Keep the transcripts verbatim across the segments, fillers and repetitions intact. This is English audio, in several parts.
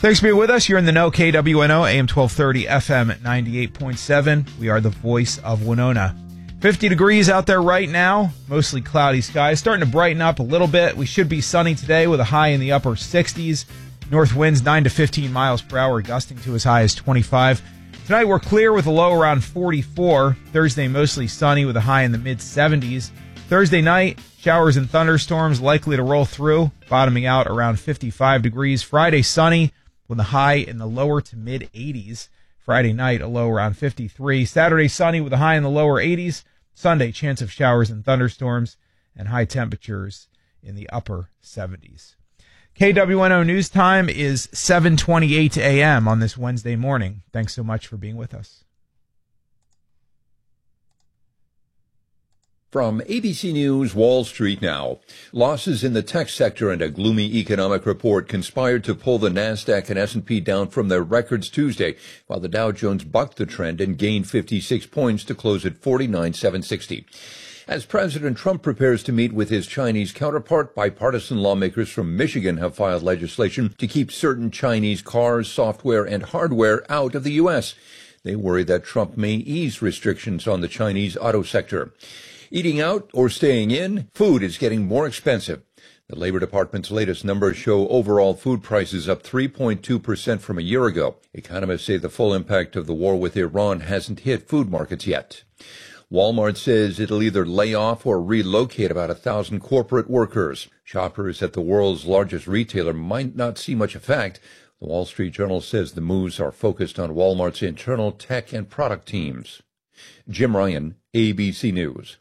Thanks for being with us. You're in the know, K W N O, A M twelve thirty, F M ninety-eight point seven. We are the voice of Winona. fifty degrees out there right now, mostly cloudy skies. Starting to brighten up a little bit. We should be sunny today with a high in the upper sixties. North winds nine to fifteen miles per hour, gusting to as high as twenty-five. Tonight we're clear with a low around forty-four. Thursday mostly sunny with a high in the mid seventies. Thursday night, showers and thunderstorms likely to roll through, bottoming out around fifty-five degrees. Friday sunny with a high in the lower to mid eighties. Friday night, a low around fifty-three. Saturday sunny with a high in the lower eighties. Sunday, chance of showers and thunderstorms and high temperatures in the upper seventies. K W N O News Time is seven twenty-eight a m on this Wednesday morning. Thanks so much for being with us. From A B C News, Wall Street now. Losses in the tech sector and a gloomy economic report conspired to pull the NASDAQ and S and P down from their records Tuesday, while the Dow Jones bucked the trend and gained fifty-six points to close at forty-nine thousand seven hundred sixty. As President Trump prepares to meet with his Chinese counterpart, bipartisan lawmakers from Michigan have filed legislation to keep certain Chinese cars, software, and hardware out of the U S. They worry that Trump may ease restrictions on the Chinese auto sector. Eating out or staying in, food is getting more expensive. The Labor Department's latest numbers show overall food prices up three point two percent from a year ago. Economists say the full impact of the war with Iran hasn't hit food markets yet. Walmart says it'll either lay off or relocate about a thousand corporate workers. Shoppers at the world's largest retailer might not see much effect. The Wall Street Journal says the moves are focused on Walmart's internal tech and product teams. Jim Ryan, A B C News.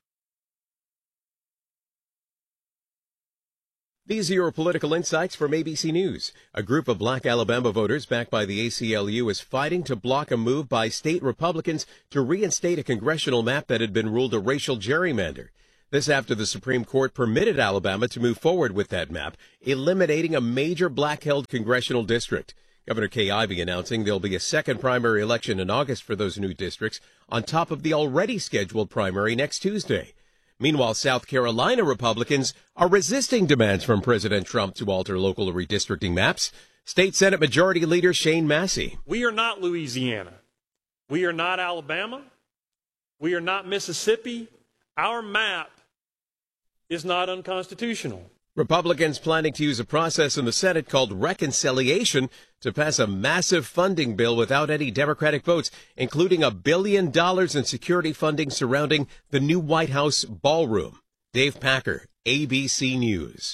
These are your political insights from A B C News. A group of black Alabama voters backed by the A C L U is fighting to block a move by state Republicans to reinstate a congressional map that had been ruled a racial gerrymander. This after the Supreme Court permitted Alabama to move forward with that map, eliminating a major black-held congressional district. Governor Kay Ivey announcing there'll be a second primary election in August for those new districts, on top of the already scheduled primary next Tuesday. Meanwhile, South Carolina Republicans are resisting demands from President Trump to alter local redistricting maps. State Senate Majority Leader Shane Massey. We are not Louisiana. We are not Alabama. We are not Mississippi. Our map is not unconstitutional. Republicans planning to use a process in the Senate called reconciliation to pass a massive funding bill without any Democratic votes, including a billion dollars in security funding surrounding the new White House ballroom. Dave Packer, A B C News.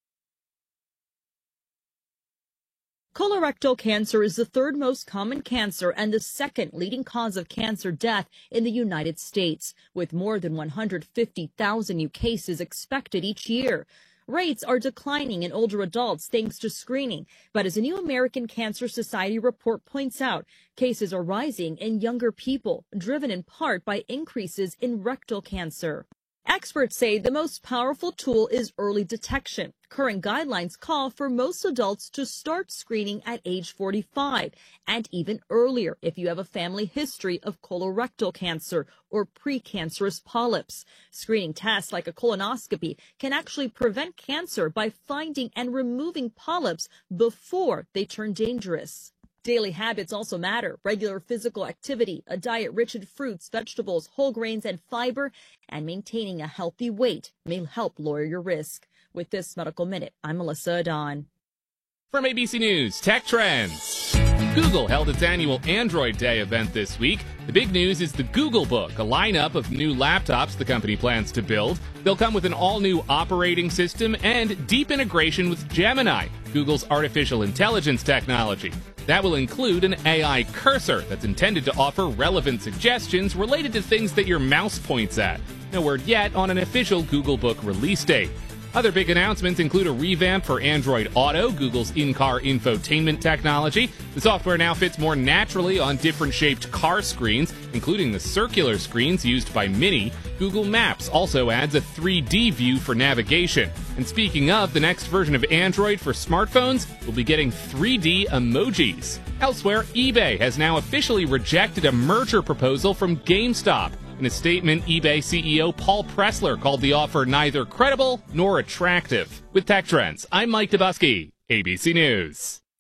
Colorectal cancer is the third most common cancer and the second leading cause of cancer death in the United States, with more than one hundred fifty thousand new cases expected each year. Rates are declining in older adults thanks to screening, but as a new American Cancer Society report points out, cases are rising in younger people, driven in part by increases in rectal cancer. Experts say the most powerful tool is early detection. Current guidelines call for most adults to start screening at age forty-five and even earlier if you have a family history of colorectal cancer or precancerous polyps. Screening tests like a colonoscopy can actually prevent cancer by finding and removing polyps before they turn dangerous. Daily habits also matter. Regular physical activity, a diet rich in fruits, vegetables, whole grains, and fiber, and maintaining a healthy weight may help lower your risk. With this Medical Minute, I'm Melissa Adon. From A B C News, Tech Trends. Google held its annual Android Day event this week. The big news is the Google Book, a lineup of new laptops the company plans to build. They'll come with an all-new operating system and deep integration with Gemini, Google's artificial intelligence technology. That will include an A I cursor that's intended to offer relevant suggestions related to things that your mouse points at. No word yet on an official Google Book release date. Other big announcements include a revamp for Android Auto, Google's in-car infotainment technology. The software now fits more naturally on different shaped car screens, including the circular screens used by Mini. Google Maps also adds a three D view for navigation. And speaking of, the next version of Android for smartphones will be getting three D emojis. Elsewhere, eBay has now officially rejected a merger proposal from GameStop. In a statement, eBay C E O Paul Pressler called the offer neither credible nor attractive. With Tech Trends, I'm Mike Dubusky, A B C News.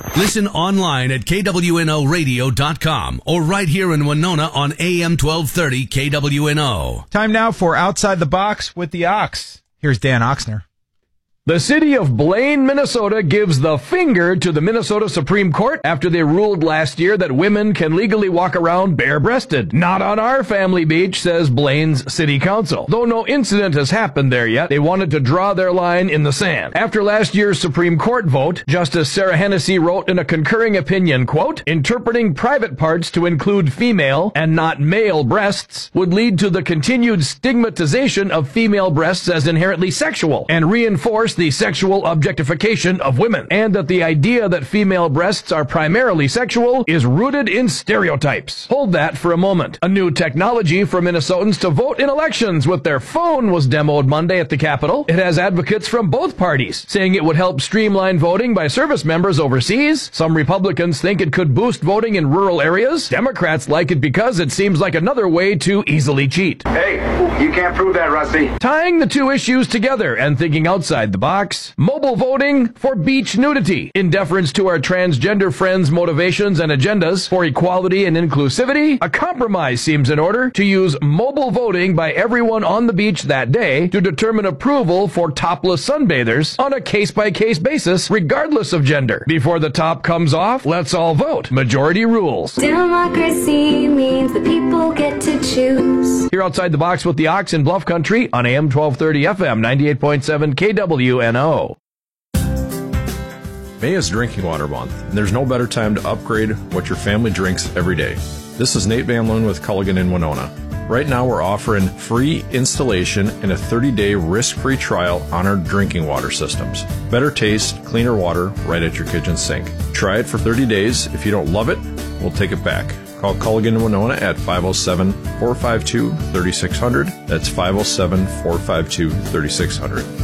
Listen online at K W N O radio dot com or right here in Winona on A M twelve thirty K W N O. Time now for Outside the Box with the Ox. Here's Dan Oxner. The city of Blaine, Minnesota gives the finger to the Minnesota Supreme Court after they ruled last year that women can legally walk around bare-breasted. Not on our family beach, says Blaine's city council. Though no incident has happened there yet, they wanted to draw their line in the sand. After last year's Supreme Court vote, Justice Sarah Hennessy wrote in a concurring opinion, quote, interpreting private parts to include female and not male breasts would lead to the continued stigmatization of female breasts as inherently sexual and reinforce the sexual objectification of women, and that the idea that female breasts are primarily sexual is rooted in stereotypes. Hold that for a moment. A new technology for Minnesotans to vote in elections with their phone was demoed Monday at the Capitol. It has advocates from both parties, saying it would help streamline voting by service members overseas. Some Republicans think it could boost voting in rural areas. Democrats like it because it seems like another way to easily cheat. Hey, you can't prove that, Rusty. Tying the two issues together and thinking outside the box, mobile voting for beach nudity. In deference to our transgender friends' motivations and agendas for equality and inclusivity, a compromise seems in order to use mobile voting by everyone on the beach that day to determine approval for topless sunbathers on a case-by-case basis, regardless of gender. Before the top comes off, let's all vote. Majority rules. Democracy means the people get to choose. Here outside the box with the Ox in Bluff Country on A M twelve thirty F M ninety-eight point seven K W N O. May is Drinking Water Month, and there's no better time to upgrade what your family drinks every day. This is Nate Van Loon with Culligan in Winona. Right now we're offering free installation and a thirty-day risk-free trial on our drinking water systems. Better taste, cleaner water right at your kitchen sink. Try it for thirty days. If you don't love it, we'll take it back. Call Culligan in Winona at five oh seven, four five two, three six zero zero. That's five oh seven, four five two, three six zero zero.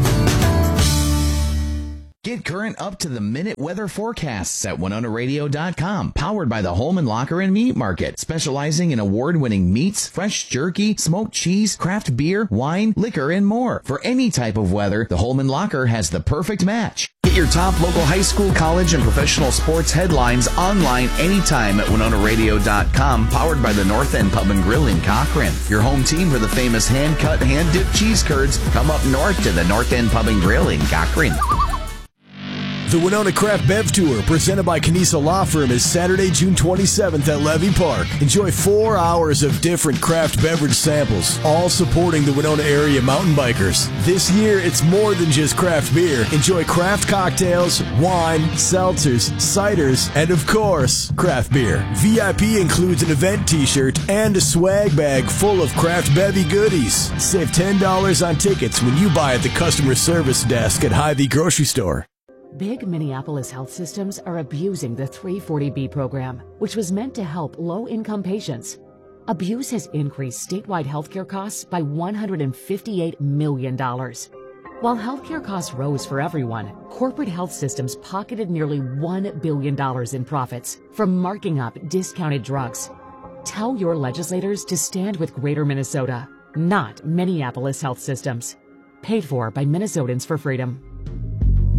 Get current up-to-the-minute weather forecasts at Winona radio dot com. Powered by the Holman Locker and Meat Market, specializing in award-winning meats, fresh jerky, smoked cheese, craft beer, wine, liquor, and more. For any type of weather, the Holman Locker has the perfect match. Get your top local high school, college, and professional sports headlines online anytime at Winona radio dot com. Powered by the North End Pub and Grill in Cochrane. Your home team for the famous hand-cut, hand-dipped cheese curds. Come up north to the North End Pub and Grill in Cochrane. The Winona Craft Bev Tour, presented by Canisa Law Firm, is Saturday, June twenty-seventh at Levy Park. Enjoy four hours of different craft beverage samples, all supporting the Winona area mountain bikers. This year, it's more than just craft beer. Enjoy craft cocktails, wine, seltzers, ciders, and of course, craft beer. V I P includes an event t-shirt and a swag bag full of craft bevy goodies. Save ten dollars on tickets when you buy at the customer service desk at Hy-Vee Grocery Store. Big Minneapolis health systems are abusing the three forty B program, which was meant to help low-income patients. Abuse has increased statewide healthcare costs by one hundred fifty-eight million dollars. While healthcare costs rose for everyone, corporate health systems pocketed nearly one billion dollars in profits from marking up discounted drugs. Tell your legislators to stand with Greater Minnesota, not Minneapolis health systems. Paid for by Minnesotans for Freedom.